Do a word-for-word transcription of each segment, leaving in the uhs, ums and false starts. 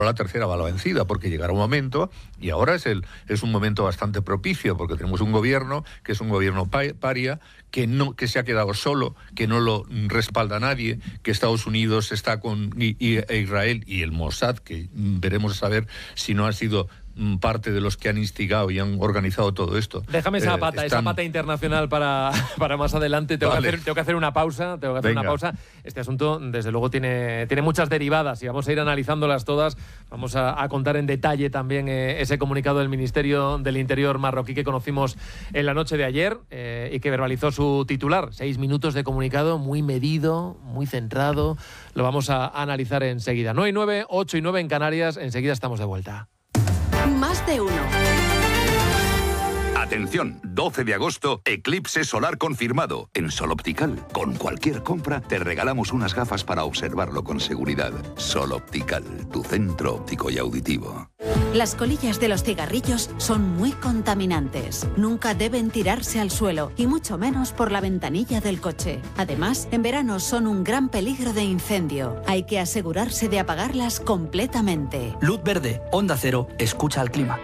la tercera va la vencida, porque llegará un momento, y ahora es el es un momento bastante propicio, porque tenemos un gobierno que es un gobierno paria, que no que se ha quedado solo, que no lo respalda nadie, que Estados Unidos está con y, y, e Israel y el Mossad, que veremos a saber si no ha sido parte de los que han instigado y han organizado todo esto. Déjame esa pata, eh, están... esa pata internacional para, para más adelante. Tengo, vale. que hacer, tengo que hacer una pausa, tengo que hacer Venga. una pausa. Este asunto, desde luego, tiene, tiene muchas derivadas y vamos a ir analizándolas todas. Vamos a, a contar en detalle también eh, ese comunicado del Ministerio del Interior marroquí que conocimos en la noche de ayer eh, y que verbalizó su titular. Seis minutos de comunicado muy medido, muy centrado. Lo vamos a, a analizar enseguida. nueve y nueve, ocho y nueve en Canarias. Enseguida estamos de vuelta. Más de uno. Atención, doce de agosto, eclipse solar confirmado. En Sol Optical, con cualquier compra, te regalamos unas gafas para observarlo con seguridad. Sol Optical, tu centro óptico y auditivo. Las colillas de los cigarrillos son muy contaminantes. Nunca deben tirarse al suelo, y mucho menos por la ventanilla del coche. Además, en verano son un gran peligro de incendio. Hay que asegurarse de apagarlas completamente. Luz verde, Onda Cero, escucha al clima.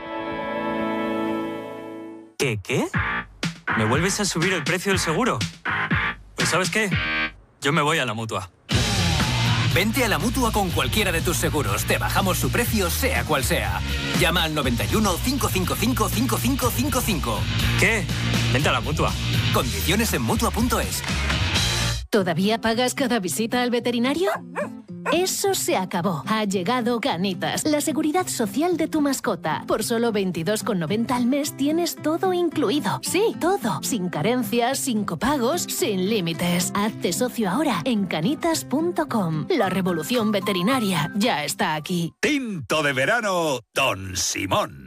¿Qué, qué? ¿Me vuelves a subir el precio del seguro? Pues ¿sabes qué? Yo me voy a la Mutua. Vente a la Mutua con cualquiera de tus seguros. Te bajamos su precio, sea cual sea. Llama al noventa y uno, cinco cinco cinco, cinco cinco cinco cinco. ¿Qué? Vente a la Mutua. Condiciones en Mutua punto es. ¿Todavía pagas cada visita al veterinario? Eso se acabó. Ha llegado Canitas, la seguridad social de tu mascota. Por solo veintidós con noventa al mes tienes todo incluido. Sí, todo. Sin carencias, sin copagos, sin límites. Hazte socio ahora en canitas punto com. La revolución veterinaria ya está aquí. Tinto de verano, Don Simón.